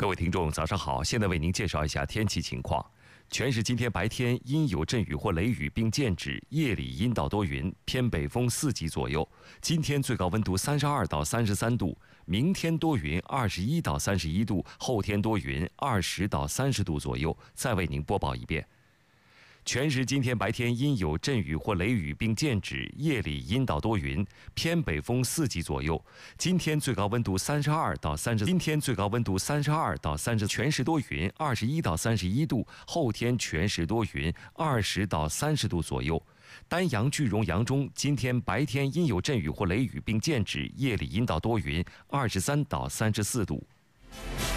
各位听众，早上好！现在为您介绍一下天气情况。全市今天白天阴有阵雨或雷雨并见指，夜里阴到多云，偏北风4级左右。今天最高温度32到33度，明天多云21到31度，后天多云20到30度左右。再为您播报一遍。全市今天白天阴有阵雨或雷雨并见指，夜里阴到多云，偏北风4级左右。今天最高温度32到30，全市多云21到31度，后天全市多云20到30度左右。丹阳句容扬中今天白天阴有阵雨或雷雨并见指，夜里阴到多云23到34度。